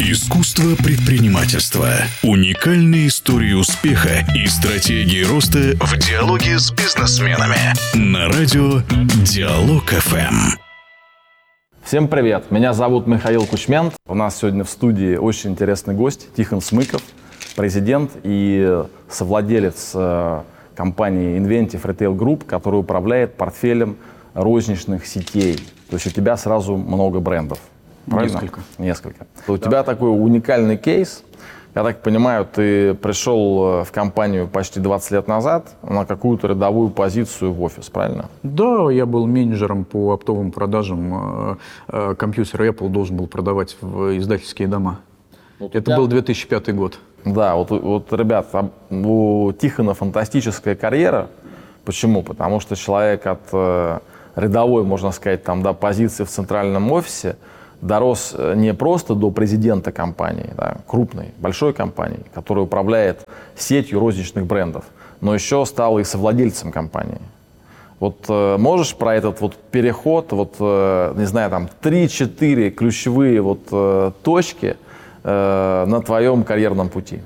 Искусство предпринимательства. Уникальные истории успеха и стратегии роста в диалоге с бизнесменами. На радио Диалог ФМ. Всем привет, меня зовут Михаил Кучмент. У нас сегодня в студии очень интересный гость Тихон Смыков, президент и совладелец компании Inventive Retail Group, который управляет портфелем розничных сетей. То есть у тебя сразу много брендов. Правильно? Несколько. У тебя такой уникальный кейс. Я так понимаю, ты пришел в компанию почти 20 лет назад на какую-то рядовую позицию в офис, правильно? Да, я был менеджером по оптовым продажам. Компьютер Apple должен был продавать в издательские дома. Это был 2005 год. Да, вот, ребят, у Тихона фантастическая карьера. Почему? Потому что человек от рядовой, можно сказать, до позиции в центральном офисе дорос не просто до президента компании, крупной, большой компании, которая управляет сетью розничных брендов, но еще стал и совладельцем компании. Вот можешь про этот переход, не знаю, 3-4 ключевые точки на твоем карьерном пути?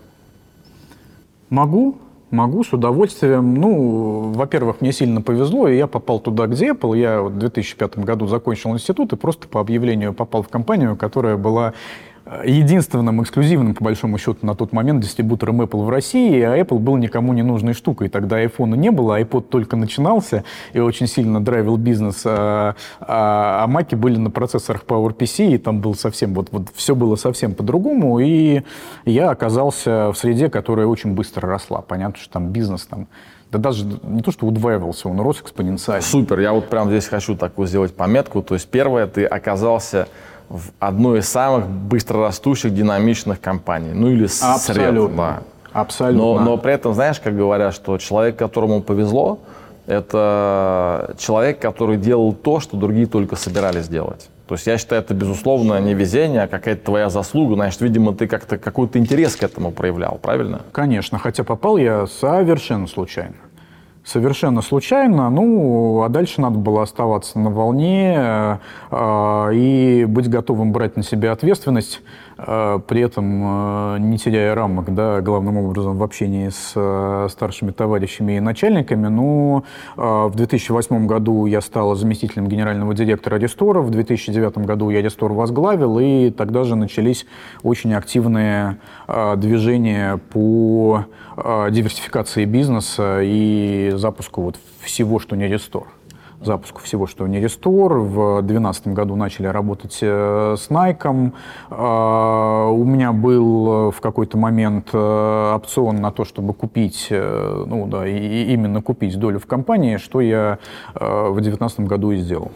Могу, с удовольствием. Во-первых, мне сильно повезло, и я попал туда, где Apple. Я в 2005 году закончил институт и просто по объявлению попал в компанию, которая была единственным эксклюзивным, по большому счету, на тот момент дистрибьютором Apple в России, а Apple был никому не нужной штукой. Тогда айфона не было, iPod только начинался и очень сильно драйвил бизнес, а маки были на процессорах PowerPC, и там был совсем, все было совсем по-другому, и я оказался в среде, которая очень быстро росла. Понятно, что там бизнес да даже не то, что удваивался, он рос экспоненциально. Супер, я прямо здесь хочу такую сделать пометку. То есть первое, ты оказался в одной из самых быстрорастущих, динамичных компаний. Или Абсолютно. Да. Абсолютно. Но при этом, знаешь, как говорят, что человек, которому повезло, это человек, который делал то, что другие только собирались делать. То есть я считаю, это, безусловно, не везение, а какая-то твоя заслуга. Значит, видимо, ты как-то какой-то интерес к этому проявлял, правильно? Конечно, хотя попал я совершенно случайно. А дальше надо было оставаться на волне и быть готовым брать на себя ответственность, при этом не теряя рамок, главным образом в общении с старшими товарищами и начальниками. В 2008 году я стал заместителем генерального директора Рестора, в 2009 году я Рестор возглавил, и тогда же начались очень активные движения по диверсификации бизнеса и запуску всего, что не Рестор. В 2012 году начали работать с Nike. У меня был в какой-то момент опцион на то, чтобы купить, именно купить долю в компании, что я в 2019 году и сделал.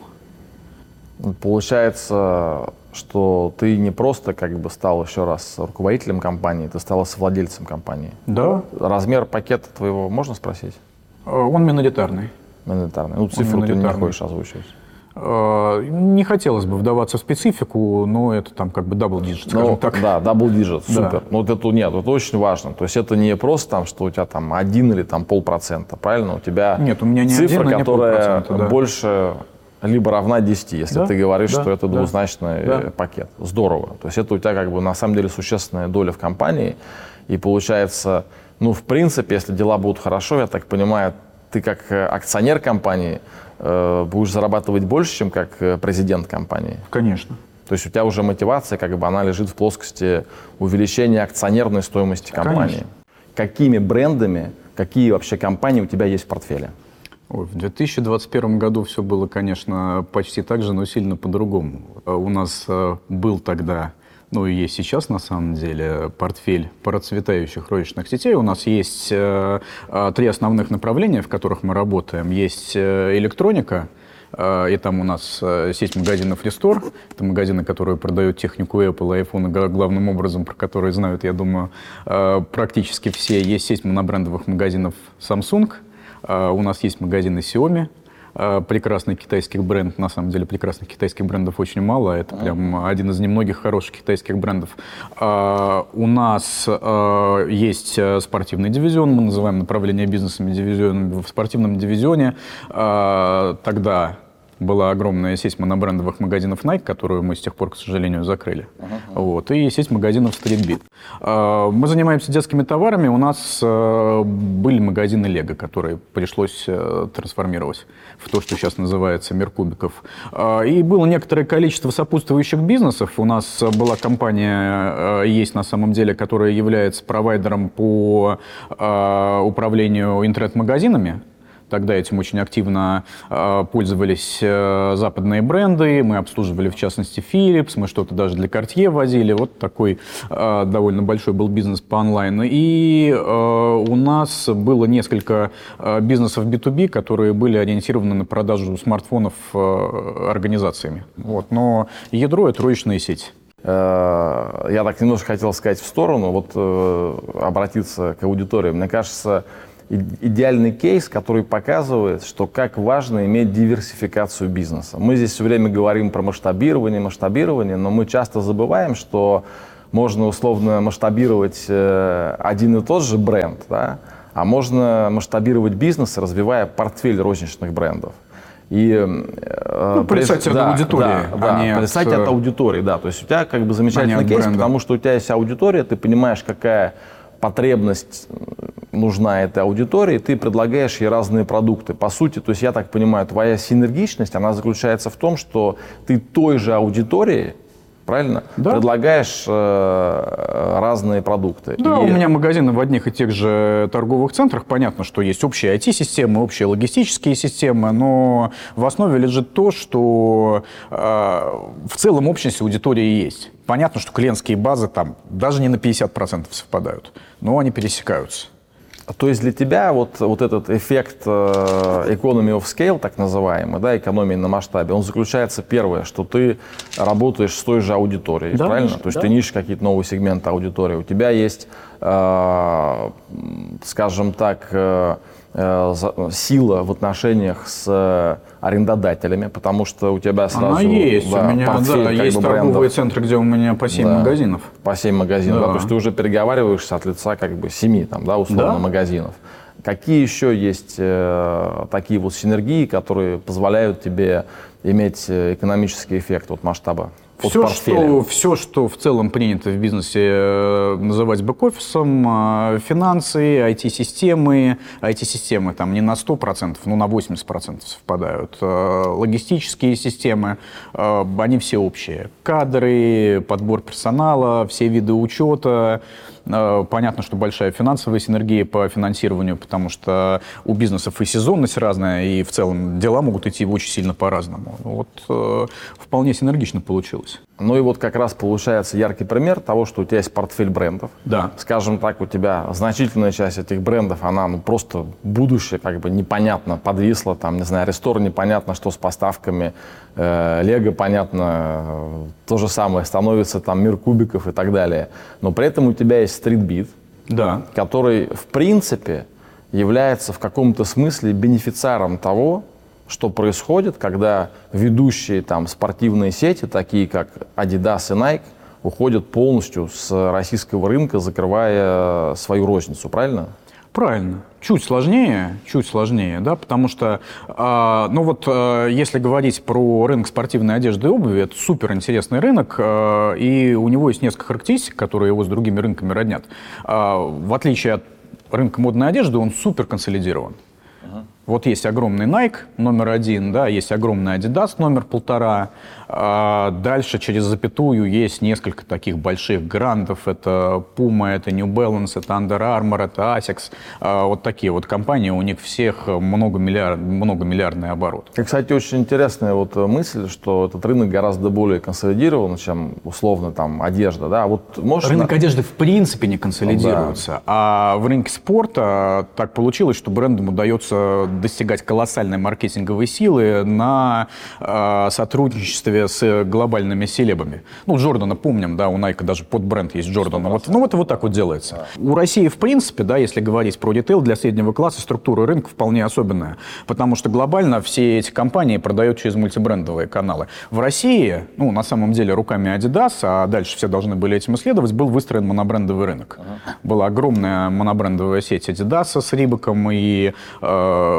Получается, что ты не просто стал еще раз руководителем компании, ты стал совладельцем компании. Да. Размер пакета твоего можно спросить? Он миноритарный. Цифру ты не хочешь озвучивать? Не хотелось бы вдаваться в специфику, но это double digit, скажем так. Да, double digit, супер. Да. Это очень важно. То есть это не просто, что у тебя 1 или 0,5%, правильно? У тебя у меня не цифра, 1, которая да. больше либо равна 10, если ты говоришь, что это двузначный пакет. Здорово. То есть это у тебя на самом деле существенная доля в компании. И получается, в принципе, если дела будут хорошо, я так понимаю, ты как акционер компании будешь зарабатывать больше, чем как президент компании? Конечно. То есть у тебя уже мотивация, она лежит в плоскости увеличения акционерной стоимости компании. Конечно. Какими брендами, какие вообще компании у тебя есть в портфеле? В 2021 году все было, конечно, почти так же, но сильно по-другому. У нас был тогда, и есть сейчас на самом деле, портфель процветающих розничных сетей. У нас есть 3 основных направления, в которых мы работаем. Есть электроника, и там у нас сеть магазинов Restore. Это магазины, которые продают технику Apple и iPhone, главным образом, про которые знают, я думаю, практически все. Есть сеть монобрендовых магазинов Samsung. У нас есть магазины Xiaomi. Прекрасный китайский бренд. На самом деле прекрасных китайских брендов очень мало. Это прям один из немногих хороших китайских брендов. У нас есть спортивный дивизион. Мы называем направление бизнесами дивизионами. В спортивном дивизионе тогда была огромная сеть монобрендовых магазинов Nike, которую мы с тех пор, к сожалению, закрыли. Вот, и сеть магазинов Street Beat. Мы занимаемся детскими товарами. У нас были магазины Lego, которые пришлось трансформировать в то, что сейчас называется мир кубиков. И было некоторое количество сопутствующих бизнесов. У нас была компания, есть на самом деле, которая является провайдером по управлению интернет-магазинами. Тогда этим очень активно пользовались западные бренды. Мы обслуживали, в частности, Philips, мы что-то даже для Cartier возили. Вот такой довольно большой был бизнес по онлайну. И у нас было несколько бизнесов B2B, которые были ориентированы на продажу смартфонов организациями. Вот. Но ядро — это розничные сети. Я так немножко хотел сказать в сторону, обратиться к аудитории. Мне кажется, идеальный кейс, который показывает, что как важно иметь диверсификацию бизнеса. Мы здесь все время говорим про масштабирование, но мы часто забываем, что можно условно масштабировать один и тот же бренд, да? А можно масштабировать бизнес, развивая портфель розничных брендов. И плясать от аудитории. Плясать от аудитории, да. То есть у тебя как бы замечательный кейс, потому что у тебя есть аудитория, ты понимаешь, какая потребность нужна этой аудитории, ты предлагаешь ей разные продукты. По сути, то есть я так понимаю, твоя синергичность, она заключается в том, что ты той же аудитории, правильно, предлагаешь разные продукты. Да, у меня магазины в одних и тех же торговых центрах. Понятно, что есть общие IT-системы, общие логистические системы, но в основе лежит то, что в целом общность аудитории есть. Понятно, что клиентские базы там даже не на 50% совпадают, но они пересекаются. То есть для тебя вот этот эффект economy of scale, так называемый, да, экономии на масштабе, он заключается, первое, что ты работаешь с той же аудиторией, да, правильно? То есть ты не ищешь какие-то новые сегменты аудитории. У тебя есть, скажем так, сила в отношениях с арендодателями, потому что у тебя сразу... Она есть. У меня есть торговые центры, где у меня по 7 магазинов. По 7 магазинов, да. То есть ты уже переговариваешься от лица как бы 7, там, да, условно, магазинов. Какие еще есть такие вот синергии, которые позволяют тебе иметь экономический эффект от масштаба? Все, что в целом принято в бизнесе называть бэк-офисом, финансы, IT-системы. IT-системы там не на 100%, но на 80% совпадают. Логистические системы, они все общие. Кадры, подбор персонала, все виды учета. Понятно, что большая финансовая синергия по финансированию, потому что у бизнесов и сезонность разная, и в целом дела могут идти очень сильно по-разному. Вот вполне синергично получилось. Ну и вот как раз получается яркий пример того, что у тебя есть портфель брендов. Да. Скажем так, у тебя значительная часть этих брендов, она просто будущее как бы непонятно подвисла, там, не знаю, Рестор непонятно, что с поставками, Лего понятно, то же самое, становится там мир кубиков и так далее. Но при этом у тебя есть Street Beat, да, который в принципе является в каком-то смысле бенефициаром того, что происходит, когда ведущие там спортивные сети, такие как Adidas и Nike, уходят полностью с российского рынка, закрывая свою розницу, правильно? Правильно. Чуть сложнее, да, потому что, если говорить про рынок спортивной одежды и обуви, это суперинтересный рынок, и у него есть несколько характеристик, которые его с другими рынками роднят. В отличие от рынка модной одежды, он супер консолидирован. Вот есть огромный Nike номер 1, да, есть огромный Adidas номер 1,5. Дальше через запятую есть несколько таких больших грандов. Это Puma, это New Balance, это Under Armour, это Asics. Вот такие вот компании, у них всех многомиллиардный оборот. И, кстати, очень интересная вот мысль, что этот рынок гораздо более консолидирован, чем условно там одежда. Да? Вот рынок одежды в принципе не консолидируется. Да. А в рынке спорта так получилось, что брендам удается достигать колоссальной маркетинговой силы на сотрудничестве с глобальными селебами. Ну, Джордана помним, да, у Nike даже подбренд есть Джордана. Вот так вот делается. У России, в принципе, да, если говорить про ритейл для среднего класса, структура рынка вполне особенная. Потому что глобально все эти компании продают через мультибрендовые каналы. В России, на самом деле, руками Adidas, а дальше все должны были этим исследовать, был выстроен монобрендовый рынок. Была огромная монобрендовая сеть Adidas с Рибаком и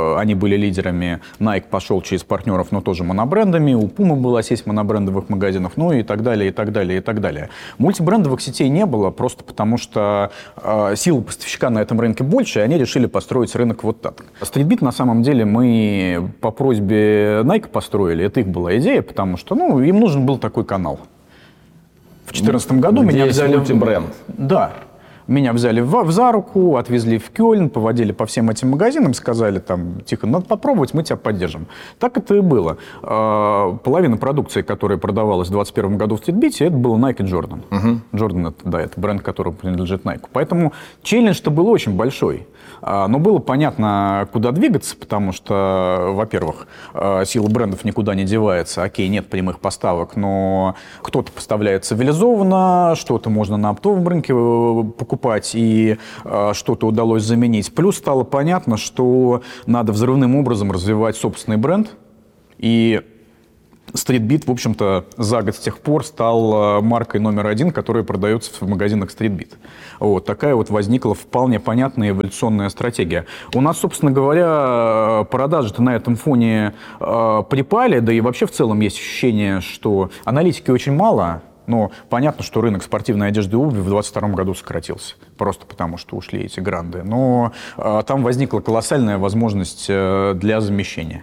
они были лидерами. Nike пошел через партнеров, но тоже монобрендами. У Puma была сеть монобрендовых магазинов, ну и так далее, и так далее, и так далее. Мультибрендовых сетей не было, просто потому что сила поставщика на этом рынке больше, и они решили построить рынок вот так. Streetbeat, на самом деле, мы по просьбе Nike построили. Это их была идея, потому что им нужен был такой канал. В 2014 году меня взяли... мультибренд. Да. Меня взяли за руку, отвезли в Кёльн, поводили по всем этим магазинам, сказали там, Тихон, надо попробовать, мы тебя поддержим. Так это и было. Половина продукции, которая продавалась в 2021 году в Streetbeat, это было Nike и Jordan. Jordan это бренд, который принадлежит Nike. Поэтому челлендж-то был очень большой. Но было понятно, куда двигаться, потому что, во-первых, сила брендов никуда не девается. Окей, нет прямых поставок, но кто-то поставляет цивилизованно, что-то можно на оптовом рынке покупать, и что-то удалось заменить. Плюс стало понятно, что надо взрывным образом развивать собственный бренд. И Streetbeat, в общем-то, за год с тех пор стал маркой номер 1, которая продается в магазинах Streetbeat. Вот такая вот возникла вполне понятная эволюционная стратегия. У нас, собственно говоря, продажи-то на этом фоне припали, да и вообще в целом есть ощущение, что аналитики очень мало, но понятно, что рынок спортивной одежды и обуви в 2022 году сократился, просто потому что ушли эти гранды. Но там возникла колоссальная возможность для замещения.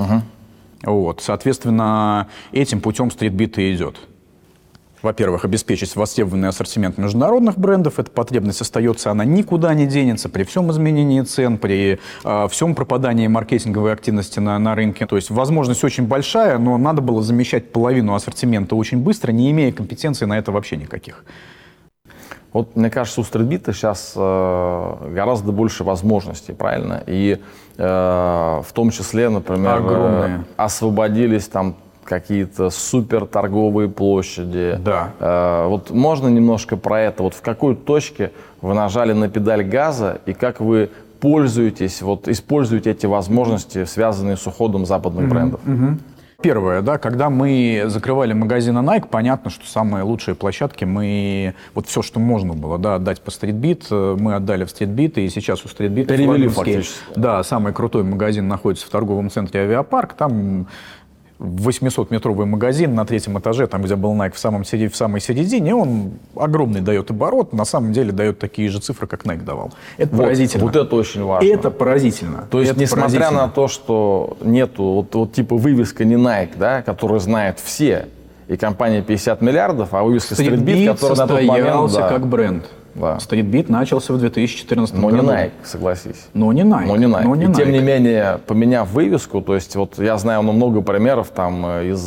Вот, соответственно, этим путем Streetbeat и идет. Во-первых, обеспечить востребованный ассортимент международных брендов. Эта потребность остается, она никуда не денется при всем изменении цен, при всем пропадании маркетинговой активности на рынке. То есть возможность очень большая, но надо было замещать половину ассортимента очень быстро, не имея компетенции на это вообще никаких. Вот, мне кажется, у Streetbeat сейчас гораздо больше возможностей, правильно? И в том числе, например, освободились там какие-то супер торговые площади. Да. Вот можно немножко про это? Вот в какой точке вы нажали на педаль газа и как вы пользуетесь, вот используете эти возможности, связанные с уходом западных брендов? Первое, да, когда мы закрывали магазины Nike, понятно, что самые лучшие площадки мы, вот все, что можно было, да, отдать по Streetbeat, мы отдали в Streetbeat, и сейчас у Streetbeat перевели фактически. Да, самый крутой магазин находится в торговом центре Авиапарк, там 800-метровый магазин на 3-м этаже, там, где был Nike в самой середине, он огромный дает оборот, на самом деле дает такие же цифры, как Nike давал. Это поразительно. Вот это очень важно. Это поразительно. То есть, несмотря на то, что нету вот типа вывеска не Nike, да, которую знают все, и компания 50 миллиардов, а вывеска Streetbeat, который на тот момент... Да, как бренд. Да. Streetbeat начался в 2014 году. Но не Nike, согласись. Но не Nike. И тем не менее, поменяв вывеску, то есть вот я знаю много примеров там из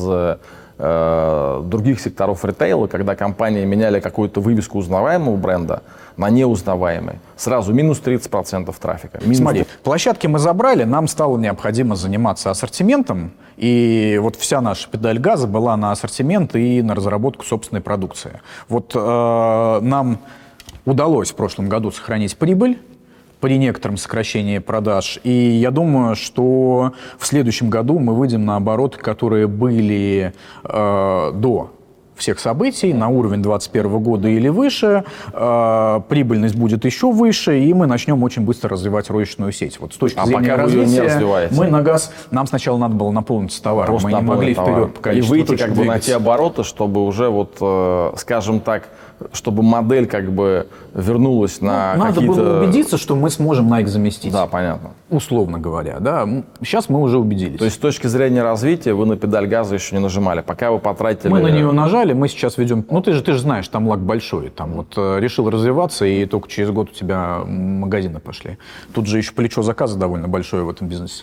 других секторов ритейла, когда компании меняли какую-то вывеску узнаваемого бренда на неузнаваемый. Сразу минус 30% трафика. Смотри, площадки мы забрали, нам стало необходимо заниматься ассортиментом, и вот вся наша педаль газа была на ассортимент и на разработку собственной продукции. Вот нам удалось в прошлом году сохранить прибыль при некотором сокращении продаж. И я думаю, что в следующем году мы выйдем на обороты, которые были до всех событий, на уровень 2021 года или выше. Прибыльность будет еще выше, и мы начнем очень быстро развивать розничную сеть. Вот с точки зрения развития, мы на газ, нам сначала надо было наполниться товаром. Просто мы не могли вперед по количеству и выйти как бы на те обороты, чтобы уже вот, скажем так, чтобы модель как бы вернулась на надо какие-то... было убедиться, что мы сможем Nike заместить. Да, понятно. Условно говоря, да. Сейчас мы уже убедились. То есть с точки зрения развития вы на педаль газа еще не нажимали, пока вы потратили... Мы на нее нажали, мы сейчас ведем... Ну, ты же знаешь, там лак большой. Там вот решил развиваться, и только через год у тебя магазины пошли. Тут же еще плечо заказа довольно большое в этом бизнесе.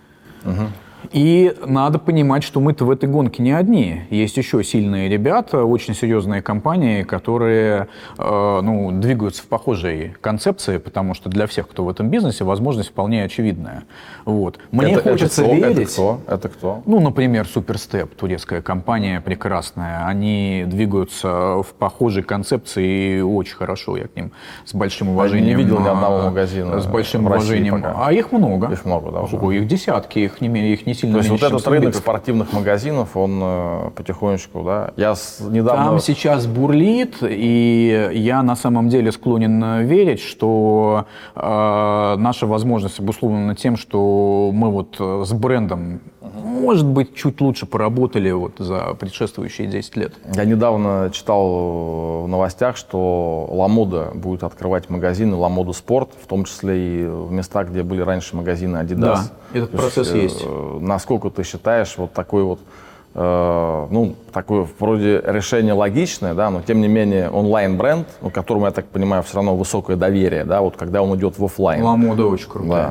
И надо понимать, что мы-то в этой гонке не одни. Есть еще сильные ребята, очень серьезные компании, которые двигаются в похожей концепции, потому что для всех, кто в этом бизнесе, возможность вполне очевидная. Вот. Мне хочется верить... Это кто? Ну, например, Суперстеп, турецкая компания прекрасная. Они двигаются в похожей концепции и очень хорошо. Я к ним с большим уважением... Я не видел ни одного магазина с большим уважением. Пока. А их много. Их много, да, уже. Их десятки, их не не сильно То есть меньше, вот чем этот рынок Сумбитов. спортивных магазинов, он потихонечку, да? Я недавно... Там сейчас бурлит, и я на самом деле склонен верить, что наша возможность обусловлена тем, что мы вот с брендом, может быть, чуть лучше поработали вот за предшествующие 10 лет. Я недавно читал в новостях, что Ламода будет открывать магазины Ламода Спорт, в том числе и в местах, где были раньше магазины Adidas. Да, этот процесс есть. Насколько ты считаешь, вот такой вот, ну, такое вроде решение логичное, да, но тем не менее онлайн-бренд, ну, которому, я так понимаю, все равно высокое доверие, да, вот когда он идет в офлайн. Ламода очень крутая. Да.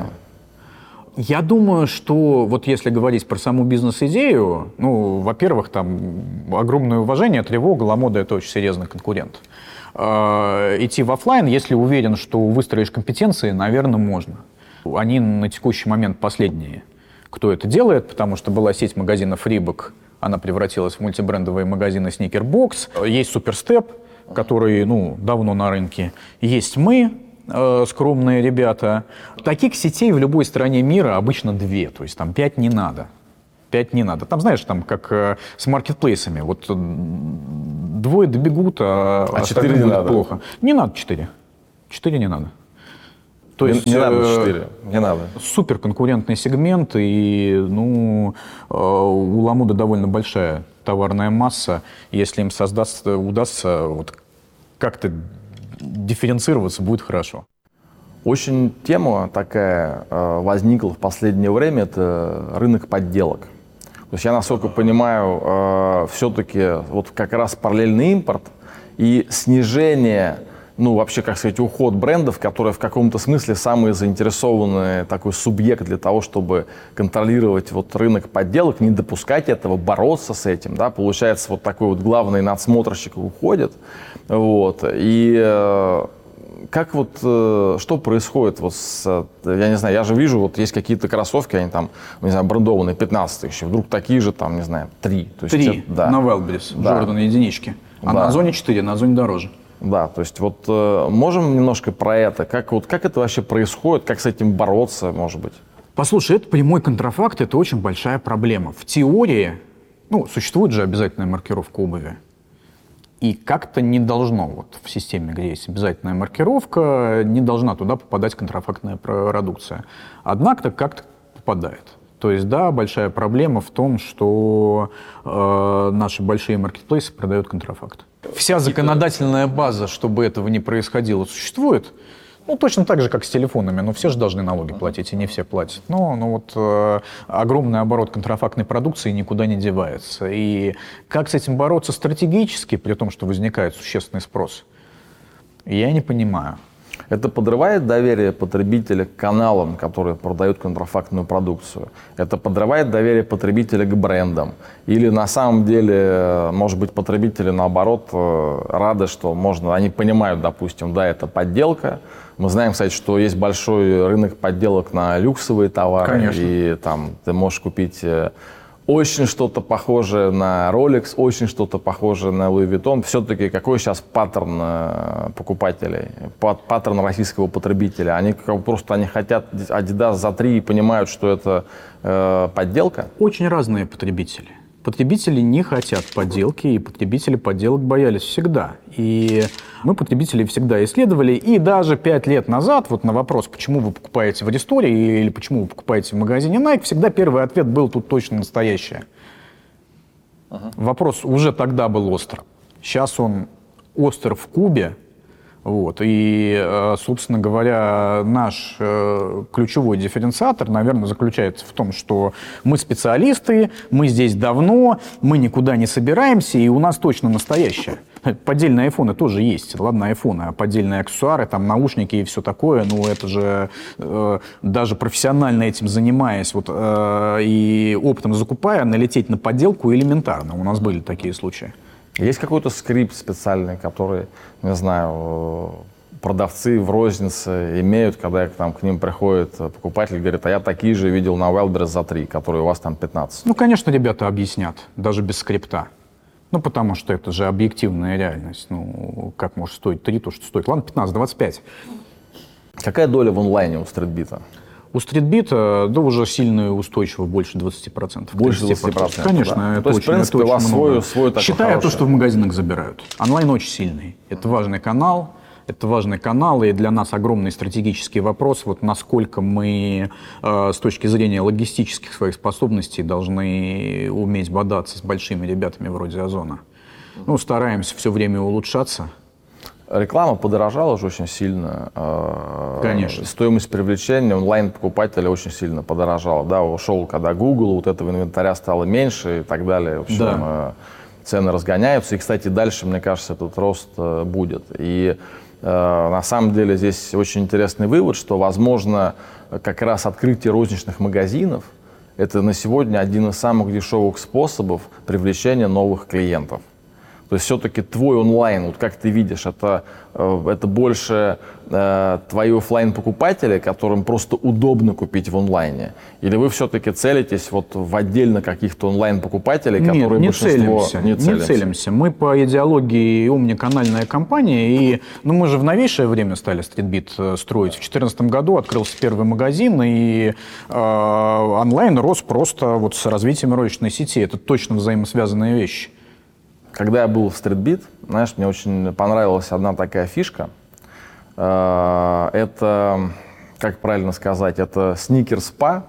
Я думаю, что вот если говорить про саму бизнес-идею, ну, во-первых, там огромное уважение, тревога, Ламода — это очень серьезный конкурент. Идти в офлайн, если уверен, что выстроишь компетенции, наверное, можно. Они на текущий момент последние, кто это делает, потому что была сеть магазинов Reebok, она превратилась в мультибрендовые магазины Sneakerbox. Есть Суперстеп, который, ну, давно на рынке. Есть мы, скромные ребята. Таких сетей в любой стране мира обычно 2, то есть там 5 не надо. 5 не надо. Там, знаешь, там как с маркетплейсами. Вот 2 добегут, а 4 не будет надо. плохо. Не надо 4. 4 не надо. То есть, не надо 4, не надо. Суперконкурентный сегмент, и ну, у Ламода довольно большая товарная масса. Если им удастся вот как-то дифференцироваться, будет хорошо. Очень тема такая возникла в последнее время, это рынок подделок. То есть я, насколько понимаю, все-таки вот как раз параллельный импорт и снижение, ну вообще, как сказать, уход брендов, которые в каком-то смысле самые заинтересованные такой субъект для того, чтобы контролировать вот рынок подделок, не допускать этого, бороться с этим, да, получается вот такой вот главный надсмотрщик уходит, вот, и как вот, что происходит вот с, я не знаю, я же вижу, вот есть какие-то кроссовки, они там, не знаю, брендованные, 15 тысяч, вдруг такие же там, не знаю, 3. То есть 3 да. на Wildberries, Да. Jordan единички, а Да. на Озоне 4, на Озоне дороже. Да, то есть вот можем немножко про это, как это вообще происходит, как с этим бороться, может быть? Послушай, это прямой контрафакт, это очень большая проблема. В теории, ну, существует же обязательная маркировка обуви. И как-то не должно, вот в системе, где есть обязательная маркировка, не должна туда попадать контрафактная продукция. Однако как-то попадает. То есть, да, большая проблема в том, что наши большие маркетплейсы продают контрафакт. Вся законодательная база, чтобы этого не происходило, существует. Ну, точно так же, как с телефонами. Но все же должны налоги платить, и не все платят. Но вот огромный оборот контрафактной продукции никуда не девается. И как с этим бороться стратегически, при том, что возникает существенный спрос, я не понимаю. Это подрывает доверие потребителя к каналам, которые продают контрафактную продукцию? Это подрывает доверие потребителя к брендам? Или на самом деле, может быть, потребители, наоборот, рады, что можно, они понимают, допустим, да, это подделка. Мы знаем, кстати, что есть большой рынок подделок на люксовые товары. Конечно. И там ты можешь купить очень что-то похожее на Rolex, очень что-то похожее на Louis Vuitton. Все-таки какой сейчас паттерн покупателей, паттерн российского потребителя? Они просто хотят Adidas за 3 и понимают, что это подделка? Очень разные потребители. Потребители не хотят подделки, и потребители подделок боялись всегда. И мы потребителей всегда исследовали. И даже 5 лет назад, вот на вопрос, почему вы покупаете в Аристоре или почему вы покупаете в магазине Nike, всегда первый ответ был: тут точно настоящее. Вопрос уже тогда был остр. Сейчас он остр в кубе. Вот. И, собственно говоря, наш ключевой дифференциатор, наверное, заключается в том, что мы специалисты, мы здесь давно, мы никуда не собираемся, и у нас точно настоящее. Поддельные айфоны тоже есть. Ладно, айфоны, а поддельные аксессуары, там, наушники и все такое, ну, это же даже профессионально этим занимаясь вот, и оптом закупая, налететь на подделку элементарно. У нас были такие случаи. Есть какой-то скрипт специальный, который, не знаю, продавцы в рознице имеют, когда там к ним приходит покупатель и говорит: а я такие же видел на Wildberries за 3, которые у вас там 15. Ну, конечно, ребята объяснят, даже без скрипта. Ну, потому что это же объективная реальность. Ну, как может стоить 3, то, что стоит? Ладно, 15, 25. Какая доля в онлайне у Стритбита? У Streetbit, да, уже сильно и устойчиво, больше 20%. Больше 20%. Конечно, да. это то есть, очень, в принципе, это у вас свой такой Считая хороший. то, что в магазинах забирают. Онлайн очень сильный. Это важный канал. И для нас огромный стратегический вопрос, вот насколько мы с точки зрения логистических своих способностей должны уметь бодаться с большими ребятами вроде Озона. Ну, стараемся все время улучшаться. Реклама подорожала уже очень сильно. Конечно. Стоимость привлечения онлайн-покупателя очень сильно подорожала. Да, ушел, когда Google, вот этого инвентаря стало меньше и так далее. В общем, да. Цены разгоняются. И, кстати, дальше, мне кажется, этот рост будет. И на самом деле здесь очень интересный вывод, что, возможно, как раз открытие розничных магазинов – это на сегодня один из самых дешевых способов привлечения новых клиентов. То есть все-таки твой онлайн, вот как ты видишь, это больше твои офлайн-покупатели, которым просто удобно купить в онлайне? Или вы все-таки целитесь вот в отдельно каких-то онлайн-покупателей, которые большинство не целимся? Мы по идеологии умниканальная компания, и мы же в новейшее время стали Streetbit строить. В 2014 году открылся первый магазин, и онлайн рос просто вот с развитием розничной сети. Это точно взаимосвязанные вещи. Когда я был в Streetbit, знаешь, мне очень понравилась одна такая фишка. Это, как правильно сказать, это сникерс-спа.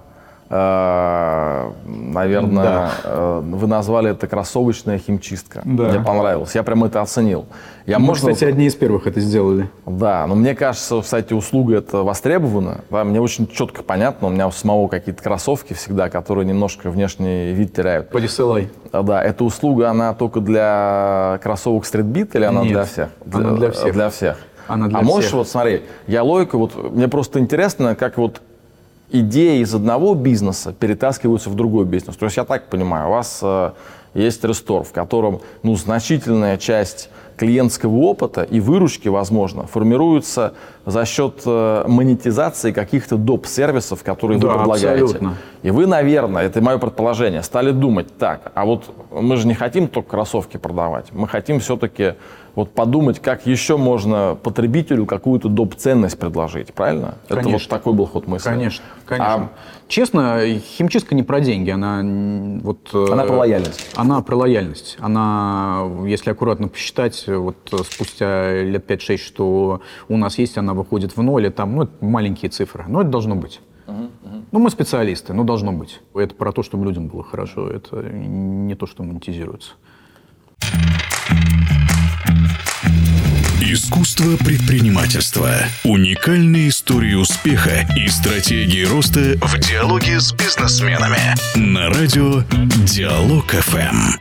Наверное, вы назвали это кроссовочная химчистка. Да. Мне понравилось. Я прям это оценил. Кстати, одни из первых это сделали. Да, но мне кажется, кстати, услуга эта востребована. Да, мне очень четко понятно. У меня у самого какие-то кроссовки всегда, которые немножко внешний вид теряют. Присылай. Да, эта услуга, она только для кроссовок Streetbit или она для всех? Она для всех. Для всех. Она для всех. Можешь вот смотри, я логику, вот мне просто интересно, как вот идеи из одного бизнеса перетаскиваются в другой бизнес. То есть я так понимаю, у вас есть рестор, в котором значительная часть клиентского опыта и выручки, возможно, формируется за счет монетизации каких-то доп-сервисов, которые вы предлагаете. Абсолютно. И вы, наверное, это мое предположение, стали думать, так, а вот мы же не хотим только кроссовки продавать, мы хотим все-таки вот подумать, как еще можно потребителю какую-то доп-ценность предложить, правильно? Конечно. Это вот такой был ход мысли. Конечно. Честно, химчистка не про деньги, она про лояльность. Она про лояльность. Она, если аккуратно посчитать, вот спустя лет 5-6, что у нас есть, она выходит в ноль, там, это маленькие цифры, но это должно быть. Мы специалисты, но должно быть. Это про то, чтобы людям было хорошо, это не то, что монетизируется. Искусство предпринимательства. Уникальные истории успеха и стратегии роста в диалоге с бизнесменами. На радио Диалог ФМ.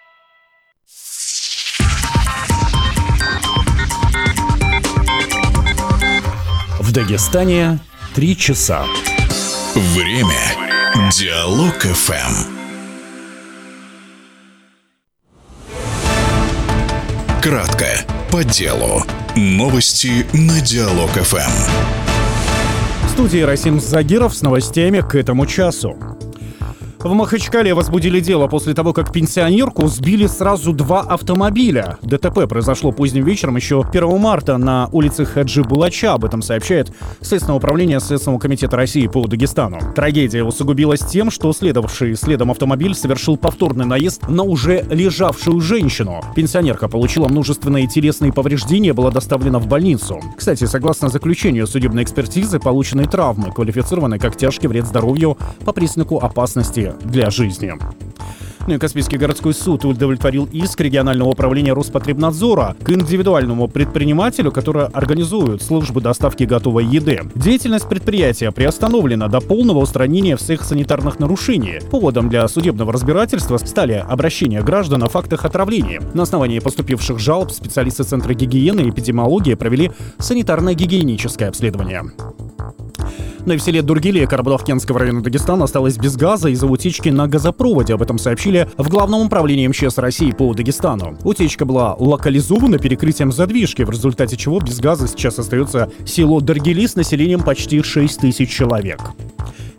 В Дагестане 3 часа. Время. Диалог ФМ. Кратко, по делу. Новости на Диалог ФМ. В студии Расим Загиров с новостями к этому часу. В Махачкале возбудили дело после того, как пенсионерку сбили сразу 2 автомобиля. ДТП произошло поздним вечером еще 1 марта на улице Хаджи Булача. Об этом сообщает Следственное управление Следственного комитета России по Дагестану. Трагедия усугубилась тем, что следовавший следом автомобиль совершил повторный наезд на уже лежавшую женщину. Пенсионерка получила множественные телесные повреждения, была доставлена в больницу. Кстати, согласно заключению судебной экспертизы, полученные травмы квалифицированы как тяжкий вред здоровью по признаку опасности для жизни. И Каспийский городской суд удовлетворил иск регионального управления Роспотребнадзора к индивидуальному предпринимателю, который организует службы доставки готовой еды. Деятельность предприятия приостановлена до полного устранения всех санитарных нарушений. Поводом для судебного разбирательства стали обращения граждан о фактах отравления. На основании поступивших жалоб специалисты Центра гигиены и эпидемиологии провели санитарно-гигиеническое обследование. Но и в селе Дургиле Карабалахкенского района Дагестана осталось без газа из-за утечки на газопроводе. Об этом сообщили в Главном управлении МЧС России по Дагестану. Утечка была локализована перекрытием задвижки, в результате чего без газа сейчас остается село Дургили с населением почти 6 тысяч человек.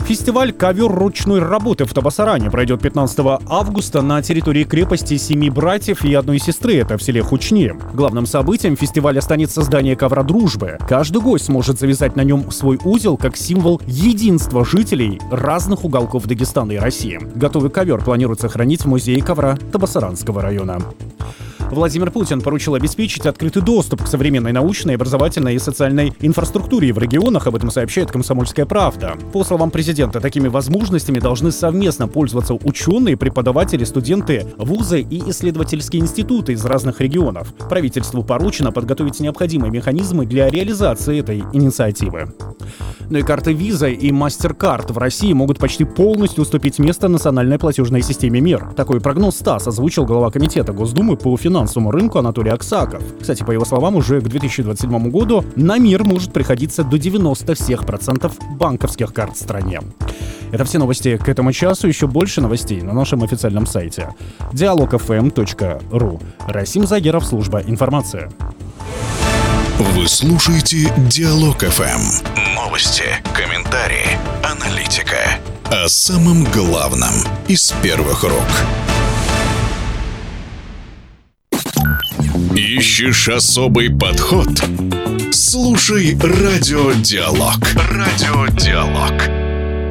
Фестиваль «Ковер ручной работы» в Табасаране пройдет 15 августа на территории крепости 7 братьев и одной сестры, это в селе Хучни. Главным событием фестиваля станет создание ковра дружбы. Каждый гость сможет завязать на нем свой узел как символ единства жителей разных уголков Дагестана и России. Готовый ковер планируется хранить в музее ковра Табасаранского района. Владимир Путин поручил обеспечить открытый доступ к современной научной, образовательной и социальной инфраструктуре в регионах, об этом сообщает «Комсомольская правда». По словам президента, такими возможностями должны совместно пользоваться ученые, преподаватели, студенты, вузы и исследовательские институты из разных регионов. Правительству поручено подготовить необходимые механизмы для реализации этой инициативы. Ну и карты Visa и MasterCard в России могут почти полностью уступить место национальной платежной системе МИР. Такой прогноз ТАСС озвучил глава комитета Госдумы по финансовому рынку Анатолий Аксаков. Кстати, по его словам, уже к 2027 году на МИР может приходиться до 90% банковских карт в стране. Это все новости к этому часу. Еще больше новостей на нашем официальном сайте dialogfm.ru. Расим Загеров, служба информации. Вы слушаете Диалог ФМ. Новости, комментарии, аналитика. О самом главном из первых рук. Ищешь особый подход? Слушай Радиодиалог. Радиодиалог.